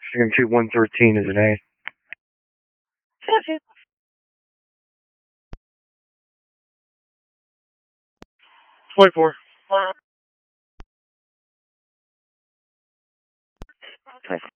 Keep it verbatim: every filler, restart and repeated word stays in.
C M two one thirteen is an A. twenty-four. Okay.